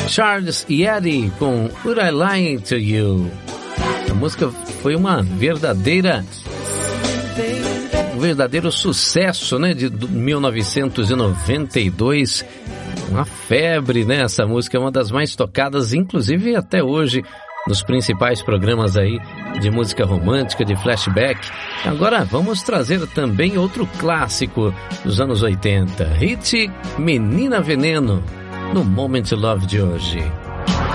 Charles e Eddie com Would I Lie to You. A música foi um verdadeiro sucesso, né, de 1992. Uma febre, né? Essa música é uma das mais tocadas, inclusive até hoje, nos principais programas aí de música romântica, de flashback. Agora vamos trazer também outro clássico dos anos 80, hit Menina Veneno, no Moment Love de hoje.